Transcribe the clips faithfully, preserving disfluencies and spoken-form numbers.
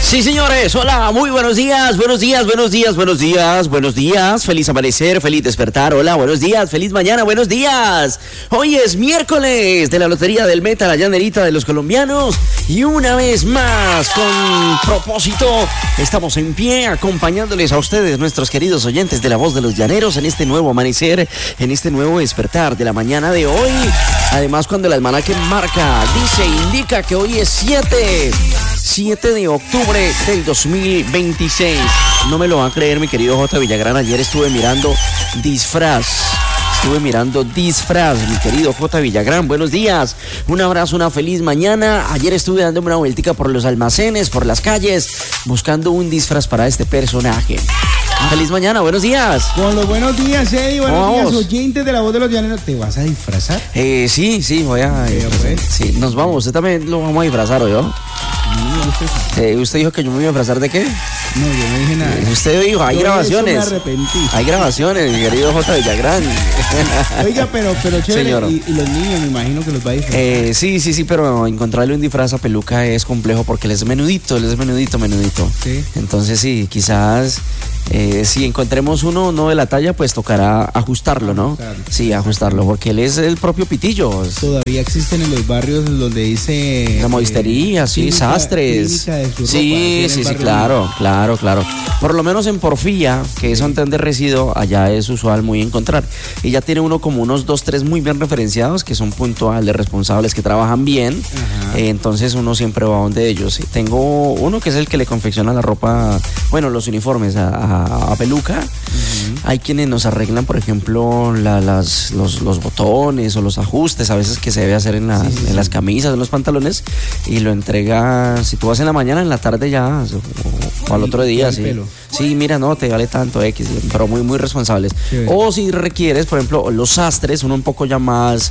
Sí, señores, hola, muy buenos días, buenos días, buenos días, buenos días, buenos días, feliz amanecer, feliz despertar, hola, buenos días, feliz mañana, buenos días. Hoy es miércoles de la Lotería del Meta, la llanerita de los colombianos, y una vez más, con propósito, estamos en pie acompañándoles a ustedes, nuestros queridos oyentes de La Voz de los Llaneros, en este nuevo amanecer, en este nuevo despertar de la mañana de hoy. Además, cuando el almanaque marca, dice, indica que hoy es siete de octubre del dos mil veintiséis. No me lo van a creer, mi querido J. Villagrán. Ayer estuve mirando disfraz. Estuve mirando disfraz, mi querido J. Villagrán. Buenos días. Un abrazo, una feliz mañana. Ayer estuve dándome una vueltica por los almacenes, por las calles, buscando un disfraz para este personaje. Feliz mañana, buenos días. Con los buenos días, Eddie. Buenos Vamos. días, oyentes de La Voz de los Llaneros. ¿Te vas a disfrazar? Eh, sí, sí, voy a... Sí, pues. Sí, nos vamos. Usted también lo vamos a disfrazar, ¿o yo? No, usted... Eh, ¿Usted dijo que yo me iba a disfrazar de qué? no, yo no dije nada. Usted dijo, hay Yo de eso grabaciones. me arrepentí. Hay grabaciones, mi querido J. Villagrán. Oiga, pero, pero chévere. Señor. Y, y los niños, me imagino que los va a disfrazar. Eh, sí, sí, sí, pero encontrarle un disfraz a Peluca es complejo porque él es menudito, él es menudito, menudito. Sí. Entonces sí, quizás eh, si encontremos uno no de la talla, pues tocará ajustarlo, ¿no? Ajustarlo. Sí, ajustarlo, porque él es el propio pitillo. Todavía existen en los barrios donde dice... La modistería, eh, sí, clínica- sastres. clínica de su ropa, Sí, así en el sí, sí, barrio. claro, claro, claro. Por lo menos en Porfía, que es donde resido, allá es usual muy encontrar. Y ya tiene uno como unos dos, tres muy bien referenciados, que son puntuales, responsables, que trabajan bien. Ajá. Eh, entonces uno siempre va donde ellos. Tengo uno que es el que le confecciona la ropa, bueno, los uniformes a, a- a Peluca. Ujú. Hay quienes nos arreglan, por ejemplo, la- las, los, los botones o los ajustes, a veces que se debe hacer en, la- Sí, sí, en sí. las camisas, en los pantalones, y lo entrega, si tú vas en la mañana, en la tarde ya, o, o al Y otro te día, da el sí. pelo. Sí, mira, no, te vale tanto X, pero muy, muy responsables. Chévere. O si requieres, por ejemplo, los sastres, uno un poco ya más,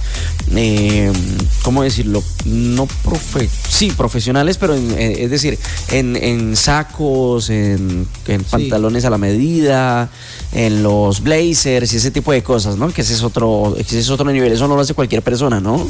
eh, ¿cómo decirlo? No profe sí, profesionales, pero en- en- es decir, en, en sacos, en, en Sí. pantalones a la medida, en los blazers y ese tipo de cosas, ¿no? Que ese es otro, ese es otro nivel, eso no lo hace cualquier persona, ¿no?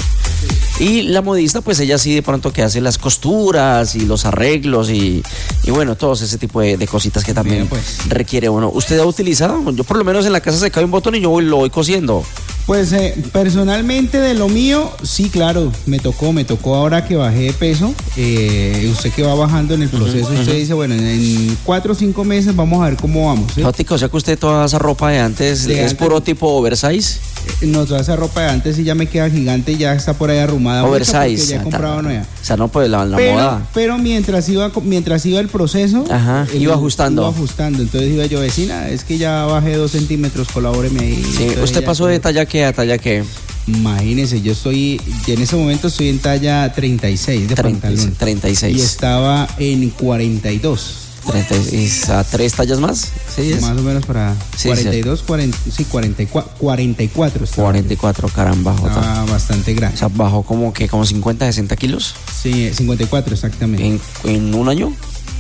Y la modista, pues ella sí de pronto que hace las costuras y los arreglos y, y bueno, todos ese tipo de, de cositas que también Bien, pues. requiere uno. ¿Usted ha utilizado? Yo por lo menos en la casa se cae un botón y yo voy- lo voy cosiendo. Pues eh, personalmente de lo mío, sí, claro, me tocó, me tocó ahora que bajé de peso. Eh, usted que va bajando en el proceso, usted dice, bueno, en, en cuatro o cinco meses vamos a ver cómo vamos. ¿sí? Jótica, o sea que usted toda esa ropa de antes De es antes. puro tipo oversize. Eh, No, toda esa ropa de antes sí ya me queda gigante y ya está por ahí arrumada. mucha porque Oversize. ya he Ah, comprado ta- nueva. O sea, no, pues la, la Pero, moda. pero mientras iba mientras iba el proceso, Ajá, el- iba ajustando. Iba ajustando. Entonces iba yo, vecina, es que ya bajé dos centímetros, colabóreme ahí. Sí, Entonces ¿usted ya- pasó de talla qué a talla qué? Imagínese, yo estoy, en ese momento estoy en talla treinta y seis de treinta, pantalón. treinta y Y seis. estaba en cuarenta y dos. treinta y seis, ¿a tres tallas más? Sí, es. Más o menos para Sí, cuarenta y dos, cuarenta, sí, cuarenta y cuatro, cuarenta y cuatro estaba. cuarenta y cuatro, caramba, Jota. Estaba bastante O grande. sea, bajó como que como cincuenta, sesenta kilos Sí, cincuenta y cuatro exactamente. en, en un año,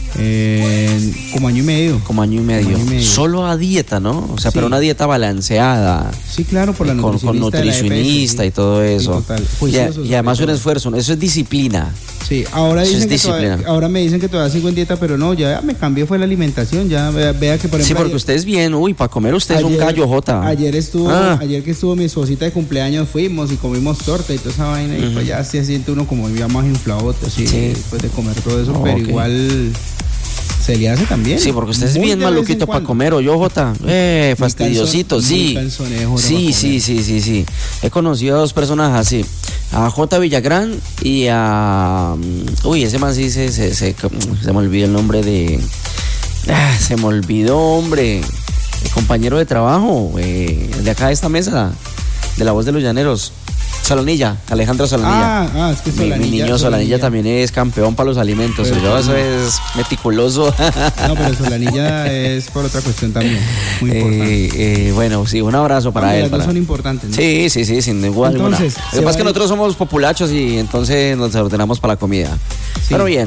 Eh, como año y medio. como año y medio. Como año y medio. Solo a dieta, ¿no? O sea, Sí. pero una dieta balanceada. Sí, claro, por la con, con nutricionista, de la E P S, nutricionista sí. y todo Sí, eso. total. y, Juiciosos y además sobre un todo. esfuerzo, ¿no? Eso es disciplina. Sí, ahora Eso dicen es que todavía, disciplina. ahora me dicen que todavía sigo en dieta, pero no, ya me cambié fue la alimentación, ya vea, vea que por ejemplo Sí, porque ayer- usted es bien, uy, para comer usted es un ayer- callo, Jota. Ayer estuvo, Ah. ayer que estuvo mi esposita de cumpleaños, fuimos y comimos torta y toda esa vaina, y pues ya se siente uno como ya más inflado, así, Sí. después de comer todo eso, Oh, pero ok. igual se le hace también. Sí, porque usted es Muy bien de vez en maluquito para cuando. comer, ¿o yo, Jota? Eh, Muy fastidiosito, canson- sí. muy cansonejo, Sí, para sí, comer. sí, sí, sí. He conocido a dos personas así. A J. Villagrán y a... Uy, ese man sí se, se, se, se me olvidó el nombre de... Ah, se me olvidó, hombre. El compañero de trabajo, eh, de acá de esta mesa, de La Voz de los Llaneros. Solanilla, Alejandro Solanilla. Ah, ah, es que Mi, mi Solanilla- niño Solanilla también es campeón para los alimentos. Pero yo, eso no. es meticuloso. No, pero Solanilla es por otra cuestión también, muy importante. Eh, eh, bueno, sí, un abrazo para Aunque él. las dos para- son importantes, ¿no? Sí, sí, sí, sin duda alguna. Entonces, Lo se que pasa va es que a ir- nosotros somos populachos y entonces nos ordenamos para la comida. Sí. Pero bien.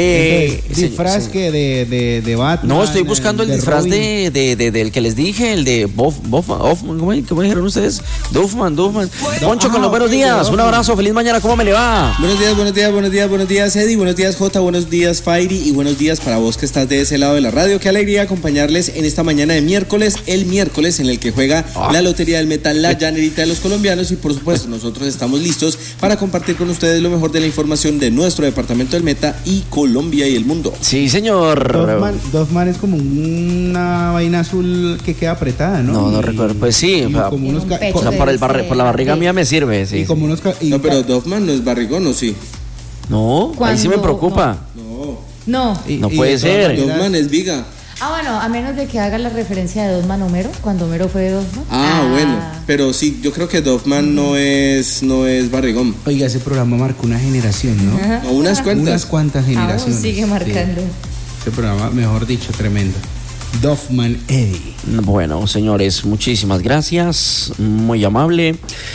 Eh, Entonces, disfraz se, que de, de, de Batman. No, estoy buscando el de disfraz Robin. de, de, de, del que les dije, el de Bof, Bof, Hoffman, ¿cómo, ¿cómo dijeron ustedes? Duffman, Duffman. Poncho, ah, con los buenos ok, días. de Un abrazo, feliz mañana, ¿cómo me le va? Buenos días, buenos días, buenos días, buenos días, Eddie, buenos días, Jota, buenos días, Fairy, y buenos días para vos que estás de ese lado de la radio. Qué alegría acompañarles en esta mañana de miércoles, el miércoles en el que juega Ah. la Lotería del Metal, la llanerita de los colombianos, y por supuesto nosotros estamos listos para compartir con ustedes lo mejor de la información de nuestro departamento del Meta y Colombia y el mundo. Sí, señor. Doffman, Doffman es como una vaina azul que queda apretada, ¿no? No, no Y- recuerdo. Pues sí, y o sea, como unos ca- pecho o sea, de por, el barri- ese- por la barriga sí. mía me sirve, sí. y como unos ca- y No, pero ca- Doffman no es barrigón, ¿o sí? No, ahí sí me Cuando- preocupa. No, No. y- No y puede de todas ser. maneras- Doffman es viga. Ah, bueno, a menos de que haga la referencia de Dosman Homero, cuando Homero fue de Dosman. Ah, bueno, pero sí, yo creo que Doffman no es, no es barrigón. Oiga, ese programa marcó una generación, ¿no? O unas cuantas. Unas cuantas generaciones. Aún sigue marcando. Sí. Ese programa, mejor dicho, tremendo. Doffman Eddie. Bueno, señores, muchísimas gracias. Muy amable.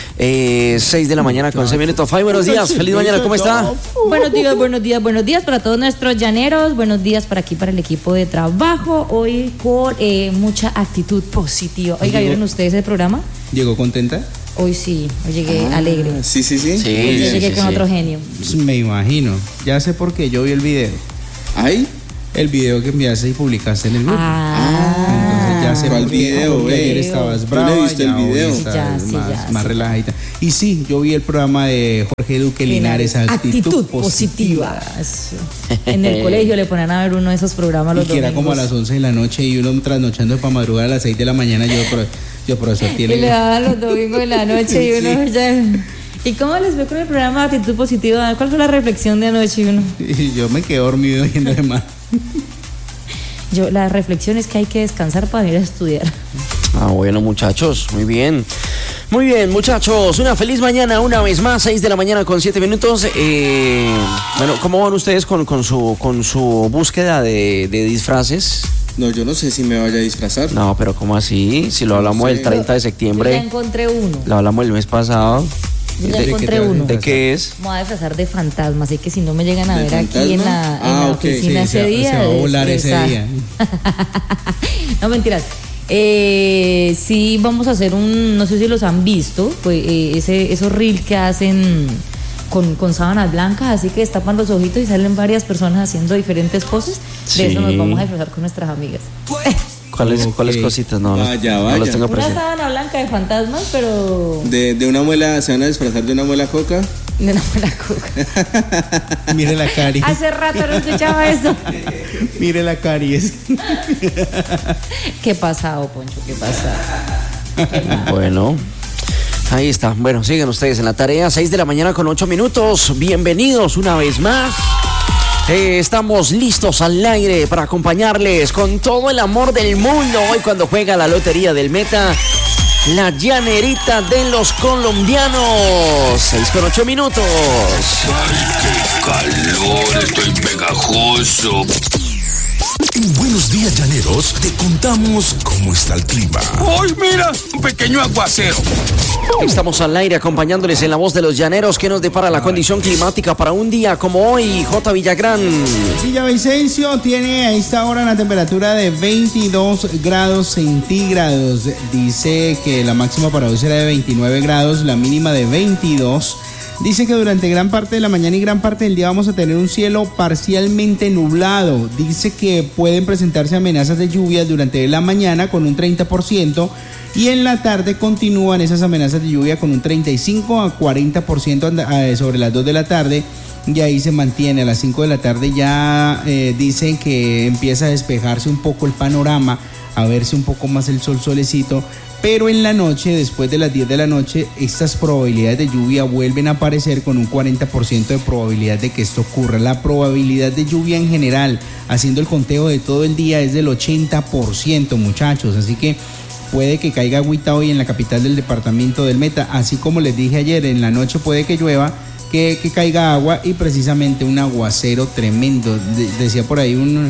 Eh, seis de la mañana con seis minutos. Fay, buenos días. Feliz mañana, ¿cómo está? Buenos días, buenos días, buenos días para todos nuestros llaneros. Buenos días para aquí, para el equipo de trabajo. Hoy con eh, mucha actitud positiva. Oiga, ¿vieron ustedes el programa? ¿Llegó contenta? Hoy sí, hoy llegué alegre. Sí, sí, sí. Sí, Hoy sí, llegué sí, con sí. otro genio. Pues me imagino. Ya sé por qué. Yo vi el video. ¿Ay? El video que enviaste y publicaste en el grupo. Ah. Entonces ya sé ¿Cuál por qué. video, Porque eh? ayer estabas Yo brava. no he visto el ya hoy video. estás Ya, sí, más, ya, más sí. relajadita. Y sí, yo vi el programa de Jorge Duque Linares, Actitud, Positiva. Eso. En el colegio le ponían a ver uno de esos programas Y los que era como a las once de la noche y uno trasnochando para madrugar a las seis de la mañana. Yo, pro- yo profesor, Y tiene... le daban los domingos de la noche y uno ya... ¿Y cómo les ve con el programa de Actitud Positiva? ¿Cuál fue la reflexión de anoche y uno? Y yo me quedé dormido viendo de más. Yo, la reflexión es que hay que descansar para ir a estudiar. Ah, bueno, muchachos, muy bien. Muy bien, muchachos, una feliz mañana una vez más, seis de la mañana con siete minutos. Eh, bueno, ¿cómo van ustedes con, con, su, con su búsqueda de, de disfraces? No, yo no sé si me vaya a disfrazar. No, pero ¿cómo así? Si lo hablamos sé. el treinta de Yo ya septiembre, encontré uno. lo hablamos el mes pasado. Yo ya ¿De qué encontré te vas a uno. ¿De qué es? Me voy a disfrazar de fantasma, así que si no me llegan a ¿De ver aquí en la, fantasma? en Ah, la ok. oficina Sí, ese se- día. se va a es- volar ese esa- día. No, mentiras. Eh, sí, vamos a hacer un, no sé si los han visto, pues eh, ese, esos reels que hacen con, con sábanas blancas, así que destapan los ojitos y salen varias personas haciendo diferentes poses. Sí. De eso nos vamos a disfrazar con nuestras amigas. ¿Cuáles, Ok. ¿cuáles cositas? No, no- Vaya, no vaya. los tengo Una presentes. sábana blanca de fantasmas, pero De, de una muela, ¿se van a disfrazar de una muela coca? de una buena coca. Mire la caries. Hace rato no escuchaba eso. Mire la caries. ¿Qué pasado, Poncho? ¿Qué pasa? Bueno, ahí está. Bueno, siguen ustedes en la tarea. seis de la mañana con ocho minutos. Bienvenidos una vez más. Eh, estamos listos al aire para acompañarles con todo el amor del mundo. Hoy cuando juega la Lotería del Meta, la llanerita de los colombianos. seis con ocho minutos. ¡Ay, qué calor! Estoy pegajoso. En Buenos Días Llaneros te contamos cómo está el clima. ¡Ay, mira! Un pequeño aguacero. Estamos al aire acompañándoles en la voz de los llaneros que nos depara la condición climática para un día como hoy. J. Villagrán. Villavicencio tiene a esta hora una temperatura de veintidós grados centígrados. Dice que la máxima para hoy será de veintinueve grados, la mínima de veintidós. Dice que durante gran parte de la mañana y gran parte del día vamos a tener un cielo parcialmente nublado. Dice que pueden presentarse amenazas de lluvia durante la mañana con un treinta por ciento y en la tarde continúan esas amenazas de lluvia con un treinta y cinco a cuarenta por ciento sobre las dos de la tarde. Y ahí se mantiene. A las cinco de la tarde ya eh, dicen que empieza a despejarse un poco el panorama, a verse un poco más el sol solecito. Pero en la noche, después de las diez de la noche, estas probabilidades de lluvia vuelven a aparecer con un cuarenta por ciento de probabilidad de que esto ocurra. La probabilidad de lluvia en general, haciendo el conteo de todo el día, es del ochenta por ciento, muchachos. Así que puede que caiga agüita hoy en la capital del departamento del Meta. Así como les dije ayer, en la noche puede que llueva, que, que caiga agua y precisamente un aguacero tremendo. De- decía por ahí un...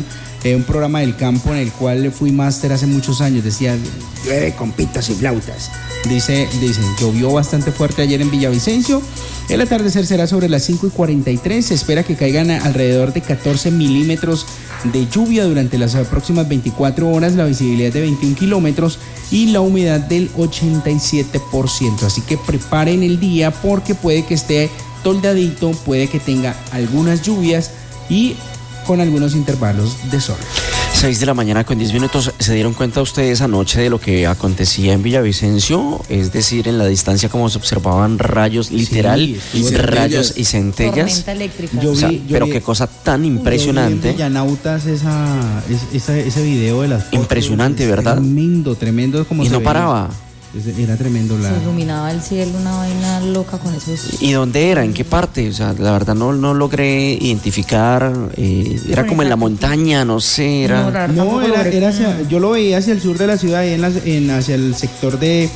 eh, un programa del campo en el cual fui máster hace muchos años. Decía, llueve con pitos y flautas. Dice, dice, llovió bastante fuerte ayer en Villavicencio. El atardecer será sobre las cinco y cuarenta y tres. Se espera que caigan alrededor de catorce milímetros de lluvia durante las próximas veinticuatro horas, la visibilidad de veintiún kilómetros y la humedad del ochenta y siete por ciento. Así que preparen el día porque puede que esté toldadito, puede que tenga algunas lluvias y con algunos intervalos de sol. seis de la mañana con diez minutos. ¿Se dieron cuenta ustedes anoche de lo que acontecía en Villavicencio? Es decir, en la distancia como se observaban rayos, literal, Sí, y rayos y centellas. Tormenta eléctrica. Yo O sea, vi- yo pero vi- qué cosa tan Yo impresionante. vi en Villanautas esa, es- esa- ese video de las fotos. Impresionante, Es ¿verdad? Tremendo, tremendo como Y se no veía. paraba. Es- Era tremendo la... Se iluminaba el cielo, una vaina loca con esos. ¿Y dónde era? ¿En qué parte? O sea, la verdad no, no logré identificar. eh, era como en la montaña, no sé. Era... No, la- No, Tampoco era, logré- era hacia, yo lo veía hacia el sur de la ciudad, ahí en las- en, hacia el sector de,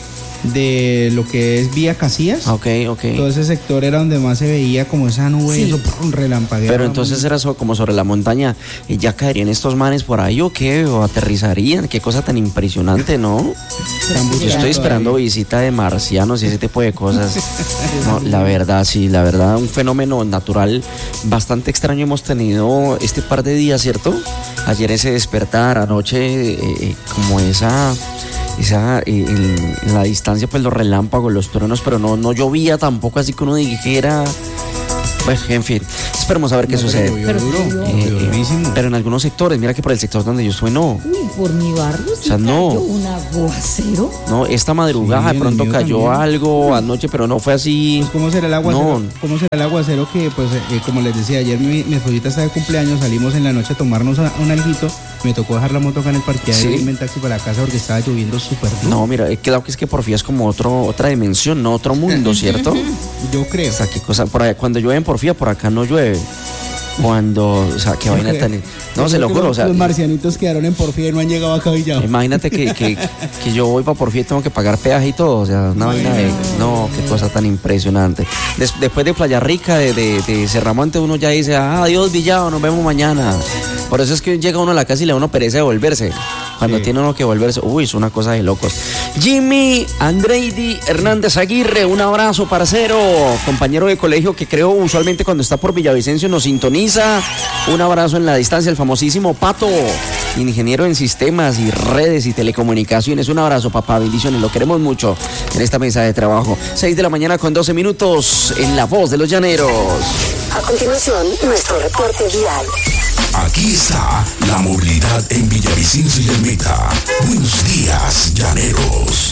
de lo que es Vía Casillas. Ah, ok, ok. Todo ese sector era donde más se veía como esa nube, Sí. eso pum, relampagueaba. Pero entonces era so- como sobre la montaña. ¿Y ya caerían estos manes por ahí o qué? ¿O aterrizarían? Qué cosa tan impresionante, ¿no? Están Yo buscando estoy esperando ahí. visita de marcianos y ese tipo de cosas. No, la verdad, sí, la verdad, un fenómeno natural bastante extraño hemos tenido este par de días, ¿cierto? Ayer ese despertar, anoche, eh, eh, como esa, esa eh, el- en la distancia, pues los relámpagos, los truenos, pero no, no llovía tampoco, así que uno dijera. Pues, en fin, esperemos a ver qué No, pero sucede. llovió Pero duro, llovió. Eh, llovió eh, durísimo. pero en algunos sectores, mira que por el sector donde yo estoy, no. Uy, por mi barrio sí O sea, no. cayó un aguacero. No, esta madrugada Sí, de en el pronto mío cayó también. algo anoche, pero no fue así. Pues, ¿cómo será el aguacero? No. ¿Cómo será el aguacero que, pues, eh, como les decía, ayer mi, mi esposita está de cumpleaños, salimos en la noche a tomarnos una- un alguito, me tocó dejar la moto acá en el parqueadero Sí. y irme en taxi para la casa porque estaba lloviendo súper duro. No, mira, eh, claro que es que Porfía es como otro, otra dimensión, no otro mundo, ¿cierto? Yo creo. O sea, qué cosa, por allá, cuando llueve en Porfía, por acá no llueve. Cuando, o sea, qué Yo vaina creo. tan. Yo No, se creo lo que juro, los, o sea. los marcianitos quedaron en Porfía y no han llegado acá Villado. Imagínate que, que, que yo voy para Porfía y tengo que pagar peaje y todo, o sea, una vaina de. No, qué cosa tan impresionante. Des- después de Playa Rica, de, de, de Serramonte, uno ya dice, ah, adiós, Villado, nos vemos mañana. Por eso es que llega uno a la casa y le da uno pereza de volverse. Cuando Sí. tiene uno que volverse, uy, es una cosa de locos. Jimmy Andreidi Hernández Aguirre, un abrazo, parcero, compañero de colegio que creo usualmente cuando está por Villavicencio nos sintoniza. Un abrazo en la distancia, el famosísimo Pato, ingeniero en sistemas y redes y telecomunicaciones. Un abrazo, papá, bendiciones, lo queremos mucho en esta mesa de trabajo. seis de la mañana con doce minutos en La Voz de los Llaneros. A continuación, nuestro reporte vial. Aquí está la movilidad en Villavicencio y el Meta. Buenos días, llaneros.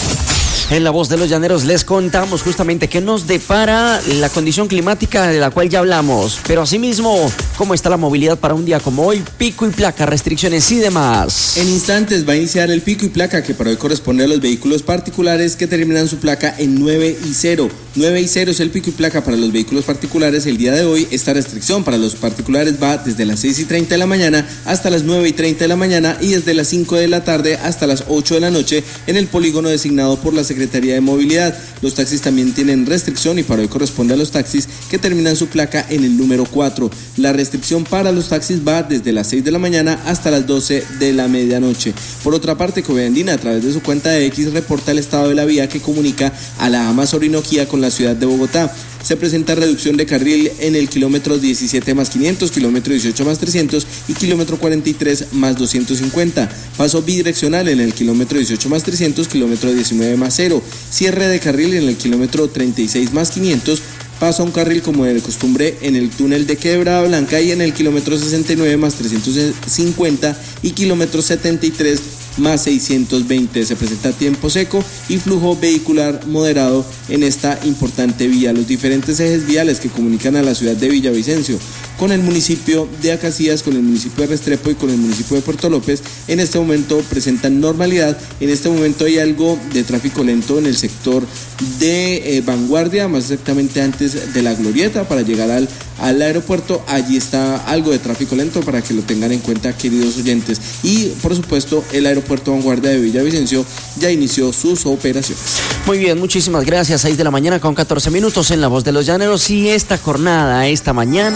En La Voz de los Llaneros les contamos justamente qué nos depara la condición climática de la cual ya hablamos, pero asimismo, cómo está la movilidad para un día como hoy, pico y placa, restricciones y demás. En instantes va a iniciar el pico y placa que para hoy corresponde a los vehículos particulares que terminan su placa en nueve y cero. nueve y cero es el pico y placa para los vehículos particulares el día de hoy. Esta restricción para los particulares va desde las seis y treinta de la mañana hasta las nueve y treinta de la mañana y desde las cinco de la tarde hasta las ocho de la noche en el polígono designado por la Secretaría de Movilidad. Los taxis también tienen restricción y para hoy corresponde a los taxis que terminan su placa en el número cuatro. La restricción para los taxis va desde las seis de la mañana hasta las doce de la medianoche. Por otra parte, Coveandina a través de su cuenta de X reporta el estado de la vía que comunica a la Amas Orinoquía con la ciudad de Bogotá. Se presenta reducción de carril en el kilómetro diecisiete más quinientos, kilómetro dieciocho más trescientos y kilómetro cuarenta y tres más doscientos cincuenta. Paso bidireccional en el kilómetro dieciocho más trescientos, kilómetro diecinueve más cero. Cierre de carril en el kilómetro treinta y seis más quinientos. Paso a un carril como de costumbre en el túnel de Quebrada Blanca y en el kilómetro sesenta y nueve más trescientos cincuenta y kilómetro setenta y tres más seiscientos veinte. Se presenta tiempo seco y flujo vehicular moderado en esta importante vía. Los diferentes ejes viales que comunican a la ciudad de Villavicencio con el municipio de Acacías, con el municipio de Restrepo y con el municipio de Puerto López en este momento presentan normalidad. En este momento hay algo de tráfico lento en el sector de eh, Vanguardia, más exactamente antes de la Glorieta para llegar al, al aeropuerto. Allí está algo de tráfico lento para que lo tengan en cuenta, queridos oyentes. Y por supuesto el aeropuerto Vanguardia de Villavicencio ya inició sus operaciones. Muy bien, muchísimas gracias. seis de la mañana con catorce minutos en La Voz de los Llaneros y esta jornada, esta mañana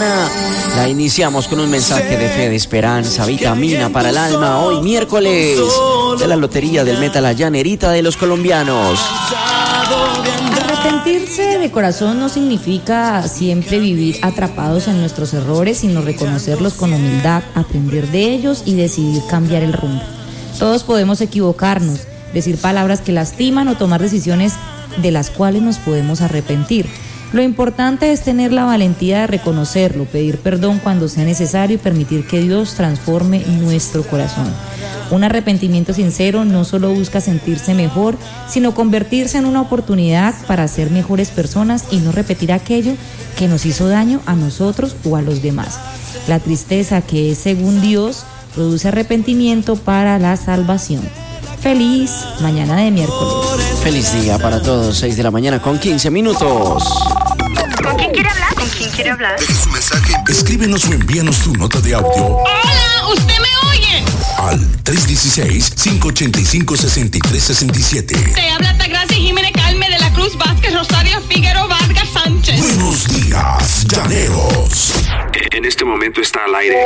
La iniciamos con un mensaje de fe, de esperanza, vitamina para el alma. Hoy miércoles de la Lotería del Meta, la llanerita de los colombianos. Arrepentirse de corazón no significa siempre vivir atrapados en nuestros errores, sino reconocerlos con humildad, aprender de ellos y decidir cambiar el rumbo. Todos podemos equivocarnos, decir palabras que lastiman o tomar decisiones de las cuales nos podemos arrepentir. Lo importante es tener la valentía de reconocerlo, pedir perdón cuando sea necesario y permitir que Dios transforme nuestro corazón. Un arrepentimiento sincero no solo busca sentirse mejor, sino convertirse en una oportunidad para ser mejores personas y no repetir aquello que nos hizo daño a nosotros o a los demás. La tristeza, que es según Dios, produce arrepentimiento para la salvación. Feliz mañana de miércoles. Feliz día para todos, seis de la mañana con quince minutos. ¿Con quién quiere hablar? ¿Con quién quiere hablar? Deje su mensaje, escríbenos o envíanos tu nota de audio. ¡Hola! ¿Usted me oye? Al tres uno seis, cinco ocho cinco, seis tres seis siete. Te habla Tagracia Jiménez Calme de la Cruz Vázquez Rosario Figueroa Vargas Sánchez. Buenos días, llaneros. En este momento está al aire.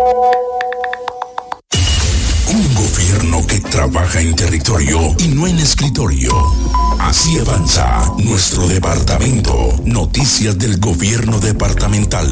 Un gobierno que trabaja en territorio y no en escritorio. Así avanza nuestro departamento. Noticias del gobierno departamental.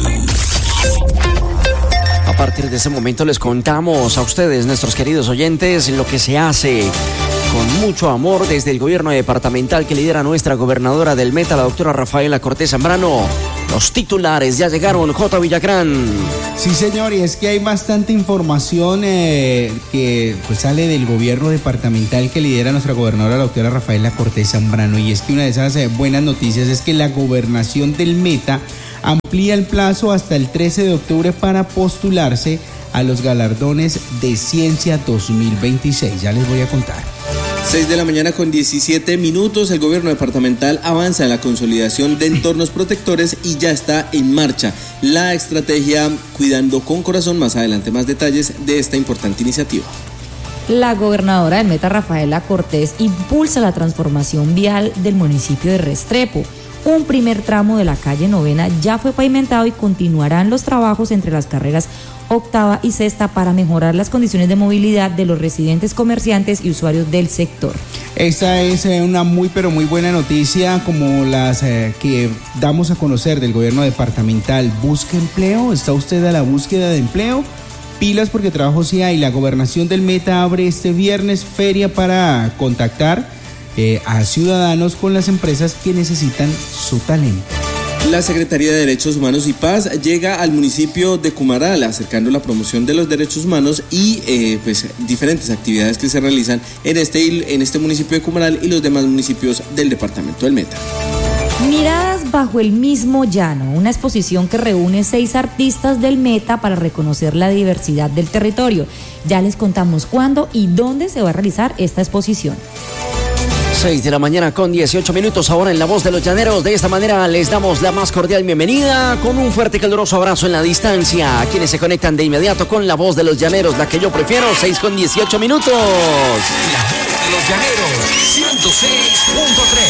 A partir de ese momento les contamos a ustedes, nuestros queridos oyentes, lo que se hace con mucho amor desde el gobierno departamental que lidera nuestra gobernadora del Meta, la doctora Rafaela Cortés Zambrano. Los titulares ya llegaron, J. Villagrán. Sí, señor, y es que hay bastante información eh, que pues, sale del gobierno departamental que lidera nuestra gobernadora, la doctora Rafaela Cortés Zambrano. Y es que una de esas eh, buenas noticias es que la gobernación del Meta amplía el plazo hasta el trece de octubre para postularse a los galardones de Ciencia dos mil veintiséis. Ya les voy a contar. seis de la mañana con diecisiete minutos, el gobierno departamental avanza en la consolidación de entornos protectores y ya está en marcha la estrategia Cuidando con Corazón. Más adelante más detalles de esta importante iniciativa. La gobernadora del Meta, Rafaela Cortés, impulsa la transformación vial del municipio de Restrepo. Un primer tramo de la calle Novena ya fue pavimentado y continuarán los trabajos entre las carreras octava y sexta para mejorar las condiciones de movilidad de los residentes, comerciantes y usuarios del sector. Esta es eh, una muy pero muy buena noticia, como las eh, que damos a conocer del gobierno departamental. ¿Busca empleo? ¿Está usted a la búsqueda de empleo? Pilas, porque trabajo sí hay. La gobernación del Meta abre este viernes feria para contactar eh, a ciudadanos con las empresas que necesitan su talento. La Secretaría de Derechos Humanos y Paz llega al municipio de Cumaral, acercando la promoción de los derechos humanos y eh, pues diferentes actividades que se realizan en este, en este municipio de Cumaral y los demás municipios del departamento del Meta. Miradas bajo el mismo llano, una exposición que reúne seis artistas del Meta para reconocer la diversidad del territorio. Ya les contamos cuándo y dónde se va a realizar esta exposición. seis de la mañana con dieciocho minutos, ahora en La Voz de los Llaneros. De esta manera les damos la más cordial bienvenida con un fuerte y caluroso abrazo en la distancia a quienes se conectan de inmediato con La Voz de los Llaneros, la que yo prefiero, seis con dieciocho minutos. La Voz de los Llaneros, ciento seis punto tres.